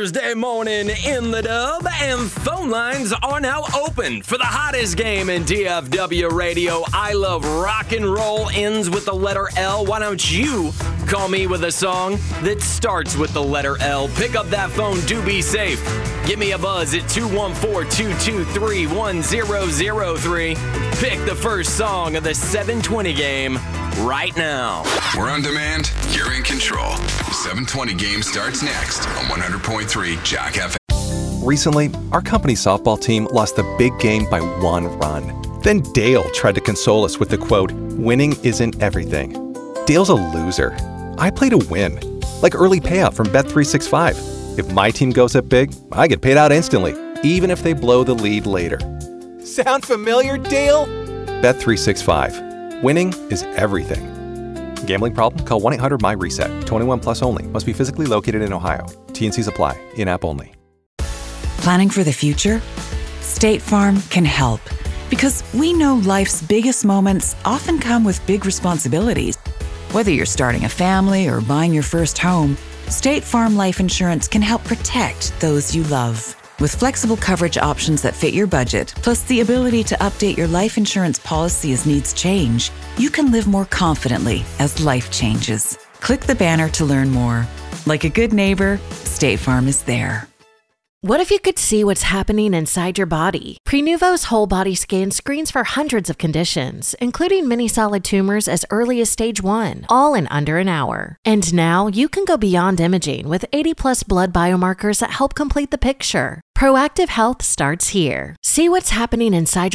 Thursday morning in the dub, and phone lines are now open for the hottest game in DFW radio. I Love Rock and Roll ends with the letter L. Why don't you call me with a song that starts with the letter L? Pick up that phone, do be safe. Give me a buzz at 214-223-1003. Pick the first song of the 720 game right now. We're on demand. You're in control. 720 game starts next on 100.3 Jack FM. Recently, our company softball team lost the big game by 1 run. Then Dale tried to console us with the quote, "Winning isn't everything." Dale's a loser. I play to win. Like early payout from Bet365. If my team goes up big, I get paid out instantly, even if they blow the lead later. Sound familiar, Dale? Bet365. Winning is everything. Gambling problem? Call 1-800-MY-RESET. 21 plus only. Must be physically located in Ohio. T&Cs apply. In-app only. Planning for the future? State Farm can help. Because we know life's biggest moments often come with big responsibilities. Whether you're starting a family or buying your first home, State Farm Life Insurance can help protect those you love. With flexible coverage options that fit your budget, plus the ability to update your life insurance policy as needs change, you can live more confidently as life changes. Click the banner to learn more. Like a good neighbor, State Farm is there. What if you could see what's happening inside your body? Prenuvo's whole body scan screens for hundreds of conditions, including many solid tumors as early as stage 1, all in under an hour. And now you can go beyond imaging with 80+ blood biomarkers that help complete the picture. Proactive health starts here. See what's happening inside